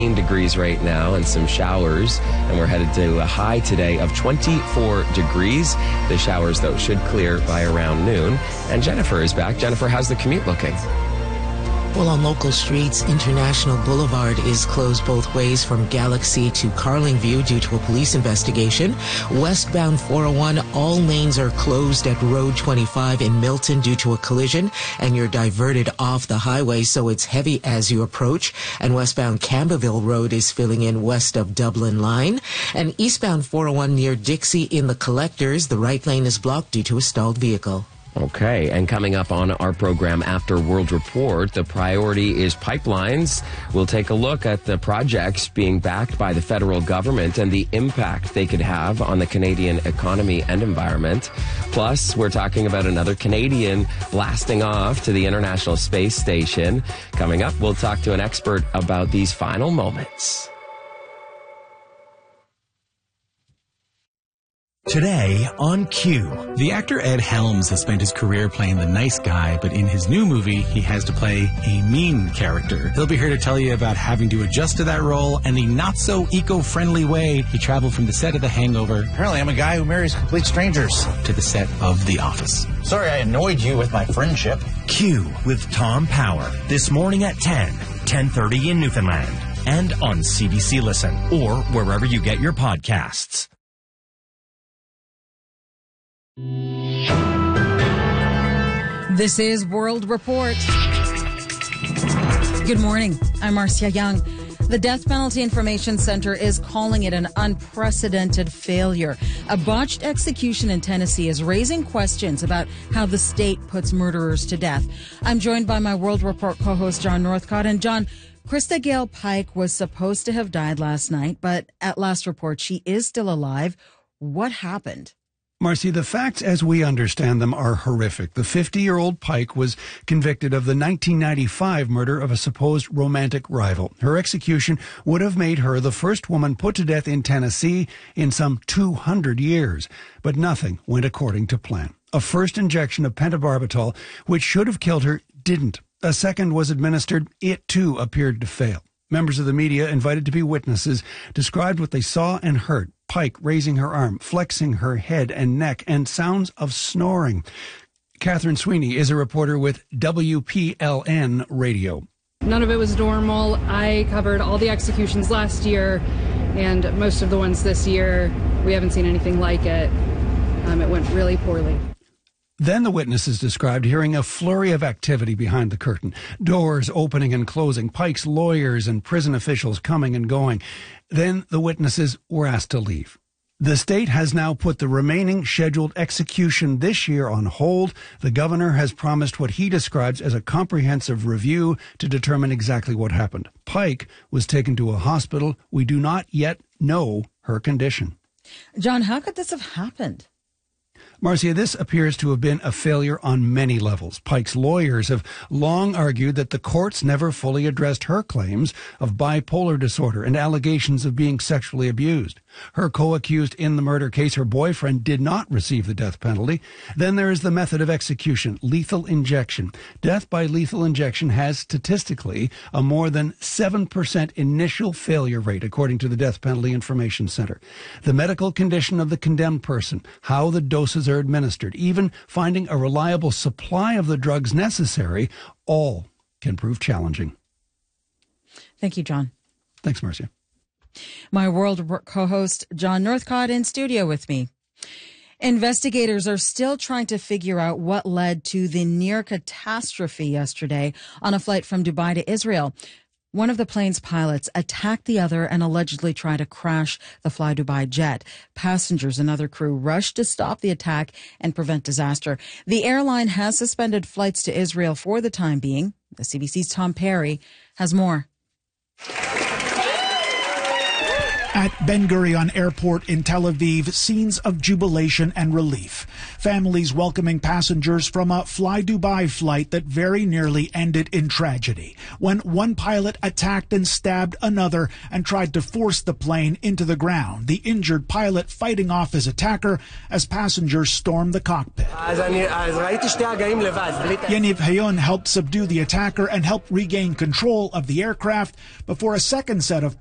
degrees right now and some showers, and we're headed to a high today of 24 degrees. The showers, though, should clear by around noon. And Jennifer is back. Jennifer, how's the commute looking? Well, on local streets, International Boulevard is closed both ways from Galaxy to Carlingview due to a police investigation. Westbound 401, all lanes are closed at Road 25 in Milton due to a collision, and you're diverted off the highway, so it's heavy as you approach. And westbound Campbellville Road is filling in west of Dublin Line. And eastbound 401 near Dixie in the Collectors, the right lane is blocked due to a stalled vehicle. Okay, and coming up on our program after World Report, the priority is pipelines. We'll take a look at the projects being backed by the federal government and the impact they could have on the Canadian economy and environment. Plus, we're talking about another Canadian blasting off to the International Space Station. Coming up, we'll talk to an expert about these final moments. Today on Q. The actor Ed Helms has spent his career playing the nice guy, but in his new movie, he has to play a mean character. He'll be here to tell you about having to adjust to that role and the not-so-eco-friendly way he traveled from the set of The Hangover. Apparently, I'm a guy who marries complete strangers. To the set of The Office. Sorry I annoyed you with my friendship. Q with Tom Power. This morning at 10:30 in Newfoundland. And on CBC Listen or wherever you get your podcasts. This is World Report. Good morning. I'm Marcia Young. The Death Penalty Information Center is calling it an unprecedented failure. A botched execution in Tennessee is raising questions about how the state puts murderers to death. I'm joined by my World Report co-host, John Northcott. And John, Krista Gale Pike was supposed to have died last night, but at last report, she is still alive. What happened? Marcy, the facts as we understand them are horrific. The 50-year-old Pike was convicted of the 1995 murder of a supposed romantic rival. Her execution would have made her the first woman put to death in Tennessee in some 200 years. But nothing went according to plan. A first injection of pentobarbital, which should have killed her, didn't. A second was administered. It, too, appeared to fail. Members of the media, invited to be witnesses, described what they saw and heard. Pike raising her arm, flexing her head and neck, and sounds of snoring. Catherine Sweeney is a reporter with WPLN Radio. None of it was normal. I covered all the executions last year, and most of the ones this year, we haven't seen anything like it. It went really poorly. Then the witnesses described hearing a flurry of activity behind the curtain. Doors opening and closing, Pike's lawyers and prison officials coming and going. Then the witnesses were asked to leave. The state has now put the remaining scheduled execution this year on hold. The governor has promised what he describes as a comprehensive review to determine exactly what happened. Pike was taken to a hospital. We do not yet know her condition. John, how could this have happened? Marcia, this appears to have been a failure on many levels. Pike's lawyers have long argued that the courts never fully addressed her claims of bipolar disorder and allegations of being sexually abused. Her co-accused in the murder case, her boyfriend, did not receive the death penalty. Then there is the method of execution, lethal injection. Death by lethal injection has statistically a more than 7% initial failure rate, according to the Death Penalty Information Center. The medical condition of the condemned person, how the doses are administered, even finding a reliable supply of the drugs necessary, all can prove challenging. Thank you, John. Thanks, Marcia. My World co-host, John Northcott, in studio with me. Investigators are still trying to figure out what led to the near catastrophe yesterday on a flight from Dubai to Israel. One of the plane's pilots attacked the other and allegedly tried to crash the Fly Dubai jet. Passengers and other crew rushed to stop the attack and prevent disaster. The airline has suspended flights to Israel for the time being. The CBC's Tom Perry has more. At Ben Gurion Airport in Tel Aviv, scenes of jubilation and relief. Families welcoming passengers from a Fly Dubai flight that very nearly ended in tragedy, when one pilot attacked and stabbed another and tried to force the plane into the ground, the injured pilot fighting off his attacker as passengers stormed the cockpit. Yaniv Hayon helped subdue the attacker and helped regain control of the aircraft before a second set of